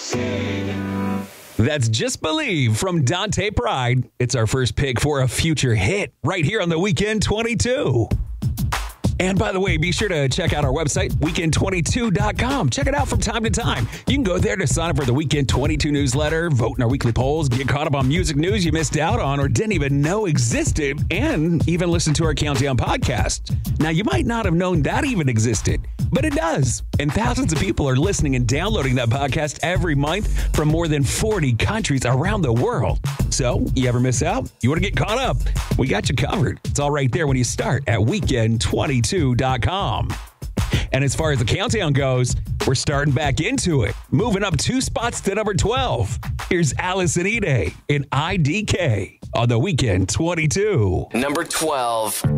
That's Just Believe from Dante Pride. It's our first pick for a future hit right here on the Weekend 22. And by the way, be sure to check out our website, weekend22.com. Check it out from time to time. You can go there to sign up for the Weekend 22 newsletter, vote in our weekly polls, get caught up on music news you missed out on or didn't even know existed, and even listen to our Countdown podcast. Now, you might not have known that even existed, but it does. And thousands of people are listening and downloading that podcast every month from more than 40 countries around the world. So, you ever miss out? You want to get caught up? We got you covered. It's all right there when you start at weekend22.com. And as far as the countdown goes, we're starting back into it. Moving up 2 spots to number 12. Here's Allison Ede in IDK on the Weekend 22. Number 12.